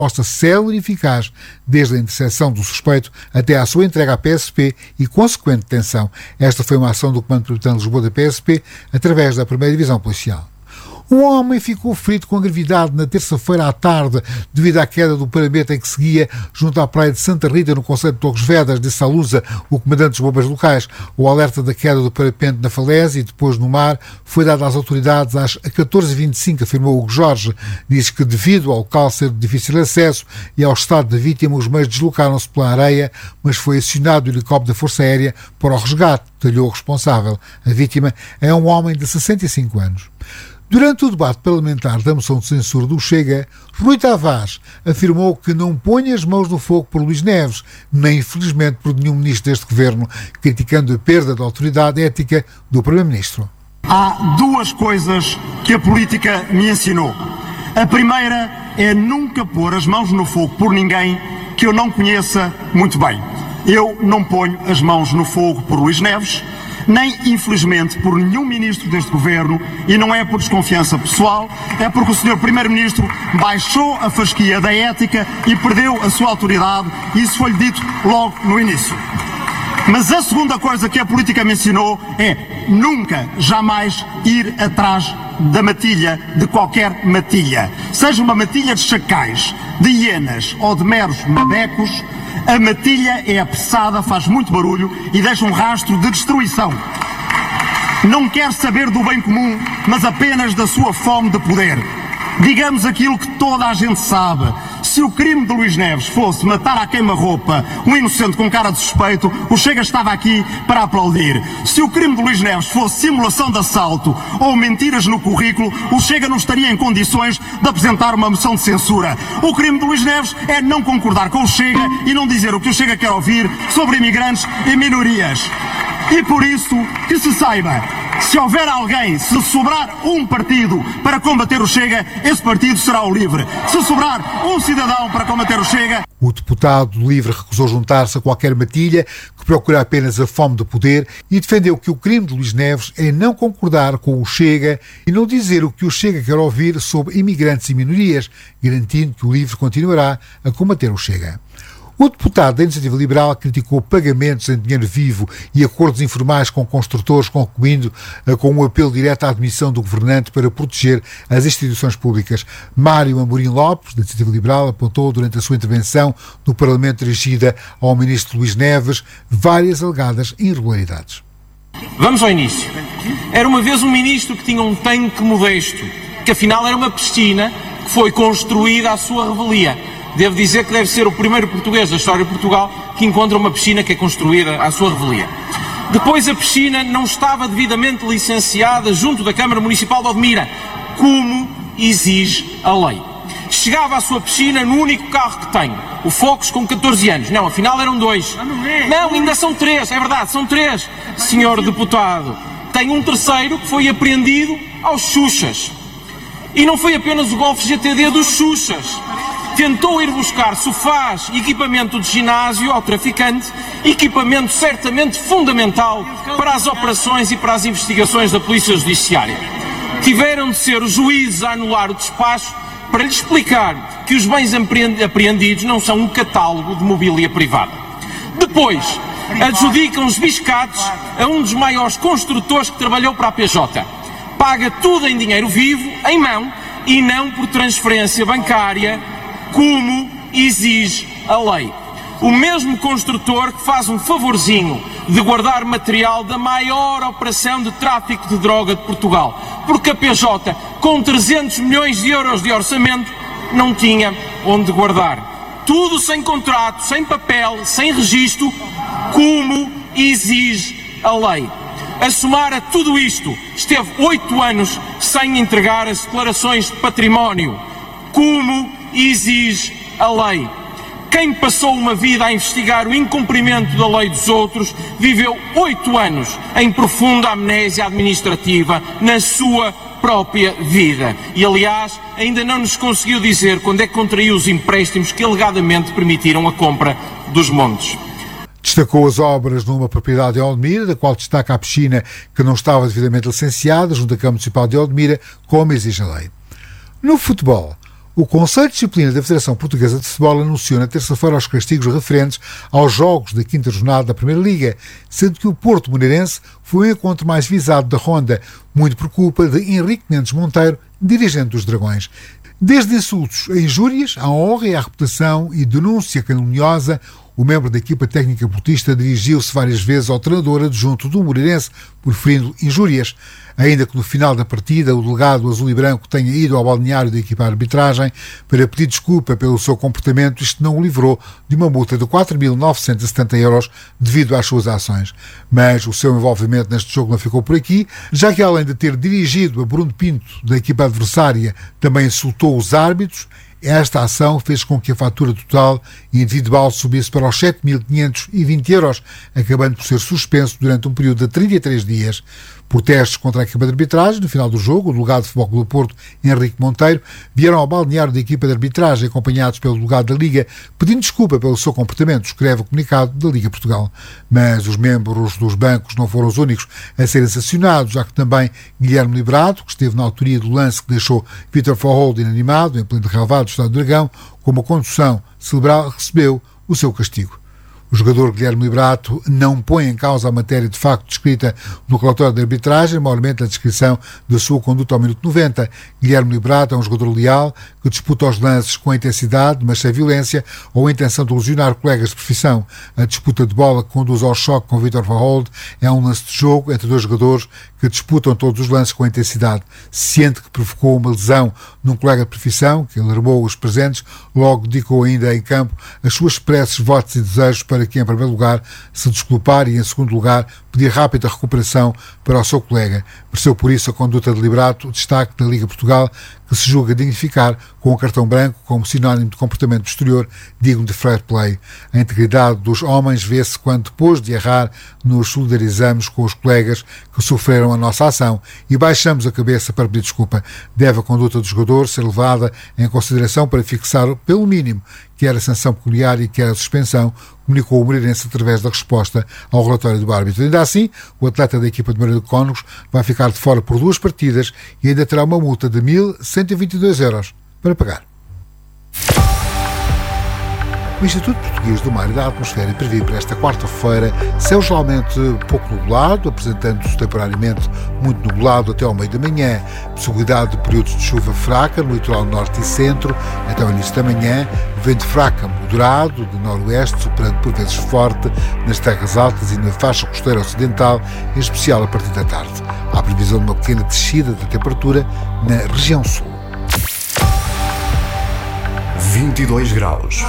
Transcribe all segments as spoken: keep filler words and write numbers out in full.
resposta célere e eficaz, desde a interseção do suspeito até à sua entrega à P S P e consequente detenção. Esta foi uma ação do Comando Metropolitano de Lisboa da P S P, através da primeira Divisão Policial. Um homem ficou ferido com gravidade na terça-feira à tarde devido à queda do parapeito em que seguia junto à praia de Santa Rita, no concelho de Torres Vedras, disse à Lusa o comandante dos bombeiros locais. O alerta da queda do parapente na falésia e depois no mar foi dado às autoridades às catorze e vinte e cinco, afirmou Hugo Jorge. Diz que devido ao local ser de difícil acesso e ao estado da vítima, os meios deslocaram-se pela areia, mas foi acionado o helicóptero da Força Aérea para o resgate, detalhou o responsável. A vítima é um homem de sessenta e cinco anos. Durante o debate parlamentar da moção de censura do Chega, Rui Tavares afirmou que não põe as mãos no fogo por Luís Neves, nem infelizmente por nenhum ministro deste governo, criticando a perda da autoridade ética do primeiro-ministro. Há duas coisas que a política me ensinou. A primeira é nunca pôr as mãos no fogo por ninguém que eu não conheça muito bem. Eu não ponho as mãos no fogo por Luís Neves, nem, infelizmente, por nenhum ministro deste governo, e não é por desconfiança pessoal, é porque o senhor Primeiro-Ministro baixou a fasquia da ética e perdeu a sua autoridade, e isso foi-lhe dito logo no início. Mas a segunda coisa que a política me ensinou é nunca, jamais ir atrás da matilha, de qualquer matilha. Seja uma matilha de chacais, de hienas ou de meros madecos, a matilha é apressada, faz muito barulho e deixa um rastro de destruição. Não quer saber do bem comum, mas apenas da sua fome de poder. Digamos aquilo que toda a gente sabe. Se o crime de Luís Neves fosse matar à queima-roupa um inocente com cara de suspeito, o Chega estava aqui para aplaudir. Se o crime de Luís Neves fosse simulação de assalto ou mentiras no currículo, o Chega não estaria em condições de apresentar uma moção de censura. O crime de Luís Neves é não concordar com o Chega e não dizer o que o Chega quer ouvir sobre imigrantes e minorias. E por isso, que se saiba, se houver alguém, se sobrar um partido para combater o Chega, esse partido será o LIVRE. Se sobrar um cidadão para combater o Chega... O deputado do LIVRE recusou juntar-se a qualquer matilha que procura apenas a fome de poder e defendeu que o crime de Luís Neves é não concordar com o Chega e não dizer o que o Chega quer ouvir sobre imigrantes e minorias, garantindo que o LIVRE continuará a combater o Chega. O deputado da Iniciativa Liberal criticou pagamentos em dinheiro vivo e acordos informais com construtores, concluindo com um apelo direto à admissão do governante para proteger as instituições públicas. Mário Amorim Lopes, da Iniciativa Liberal, apontou durante a sua intervenção no Parlamento dirigida ao ministro Luís Neves várias alegadas irregularidades. Vamos ao início. Era uma vez um ministro que tinha um tanque modesto, que afinal era uma piscina que foi construída à sua revelia. Devo dizer que deve ser o primeiro português da história de Portugal que encontra uma piscina que é construída à sua revelia. Depois a piscina não estava devidamente licenciada junto da Câmara Municipal de Odmira, como exige a lei. Chegava à sua piscina no único carro que tem, o Focus com catorze anos. Não, afinal eram dois. Não, ainda são três, é verdade, são três. Senhor deputado, tem um terceiro que foi apreendido aos Xuxas. E não foi apenas o Golf G T D dos Xuxas. Tentou ir buscar sofás e equipamento de ginásio ao traficante, equipamento certamente fundamental para as operações e para as investigações da Polícia Judiciária. Tiveram de ser os juízes a anular o despacho para lhe explicar que os bens apreendidos não são um catálogo de mobília privada. Depois, adjudicam os biscates a um dos maiores construtores que trabalhou para a P J. Paga tudo em dinheiro vivo, em mão, e não por transferência bancária, como exige a lei. O mesmo construtor que faz um favorzinho de guardar material da maior operação de tráfico de droga de Portugal, porque a P J, com trezentos milhões de euros de orçamento, não tinha onde guardar. Tudo sem contrato, sem papel, sem registro, como exige a lei. A somar a tudo isto, esteve oito anos sem entregar as declarações de património, como exige a lei. Quem passou uma vida a investigar o incumprimento da lei dos outros, viveu oito anos em profunda amnésia administrativa na sua própria vida. E, aliás, ainda não nos conseguiu dizer quando é que contraiu os empréstimos que alegadamente permitiram a compra dos montes. Destacou as obras numa propriedade de Odmira, da qual destaca a piscina que não estava devidamente licenciada, junto à Câmara Municipal de Odmira, como exige a lei. No futebol, O Conselho de Disciplina da Federação Portuguesa de Futebol anunciou na terça-feira os castigos referentes aos jogos da quinta jornada da Primeira Liga, sendo que o Porto Moreirense foi o encontro mais visado da ronda, muito por culpa de Henrique Mendes Monteiro, dirigente dos Dragões. Desde insultos a injúrias, à honra e à reputação e denúncia caluniosa, o membro da equipa técnica portista dirigiu-se várias vezes ao treinador adjunto do Moreirense, proferindo injúrias. Ainda que no final da partida o delegado azul e branco tenha ido ao balneário da equipa de arbitragem para pedir desculpa pelo seu comportamento, isto não o livrou de uma multa de quatro mil novecentos e setenta euros devido às suas ações. Mas o seu envolvimento neste jogo não ficou por aqui, já que além de ter dirigido a Bruno Pinto da equipa adversária, também insultou os árbitros. Esta ação fez com que a fatura total individual subisse para os sete mil quinhentos e vinte euros, acabando por ser suspenso durante um período de trinta e três dias. Protestos contra a equipa de arbitragem. No final do jogo, o delegado de Futebol Clube do Porto, Henrique Monteiro, vieram ao balneário da equipa de arbitragem, acompanhados pelo delegado da Liga, pedindo desculpa pelo seu comportamento, escreve o comunicado da Liga Portugal. Mas os membros dos bancos não foram os únicos a serem sancionados, já que também Guilherme Liberato, que esteve na autoria do lance que deixou Vítor Forhold inanimado, em pleno relvado do Estado do Dragão, com uma condução cerebral, recebeu o seu castigo. O jogador Guilherme Liberato não põe em causa a matéria de facto descrita no relatório de arbitragem, maiormente a descrição da sua conduta ao minuto noventa. Guilherme Liberato é um jogador leal que disputa os lances com intensidade, mas sem violência ou a intenção de lesionar colegas de profissão. A disputa de bola que conduz ao choque com Vítor Forhold é um lance de jogo entre dois jogadores que disputam todos os lances com intensidade. Ciente que provocou uma lesão num colega de profissão, que alarmou os presentes, logo dedicou ainda em campo as suas preces, votos e desejos para que, em primeiro lugar, se desculpar e, em segundo lugar, pedir rápida recuperação para o seu colega. Mereceu por isso a conduta de Liberato, o destaque da Liga Portugal, que se julga dignificar com o cartão branco como sinónimo de comportamento posterior digno de fair play. A integridade dos homens vê-se quando, depois de errar, nos solidarizamos com os colegas que sofreram a nossa ação e baixamos a cabeça para pedir desculpa. Deve a conduta do jogador ser levada em consideração para fixar, pelo mínimo, quer a sanção pecuniária e quer a suspensão, comunicou o Moreirense através da resposta ao relatório do árbitro. Ainda assim, o atleta da equipa de Moreira de Cónegos vai ficar de fora por duas partidas e ainda terá uma multa de mil cento e vinte e dois euros para pagar. O Instituto Português do Mar e da Atmosfera prevê para esta quarta-feira céu geralmente pouco nublado, apresentando-se temporariamente muito nublado até ao meio da manhã, possibilidade de períodos de chuva fraca no litoral norte e centro até ao início da manhã, vento fraco moderado de noroeste, superando por vezes forte nas terras altas e na faixa costeira ocidental, em especial a partir da tarde. Há previsão de uma pequena descida da temperatura na região sul. vinte e dois graus.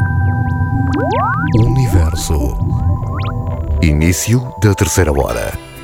Universo. Início da terceira hora.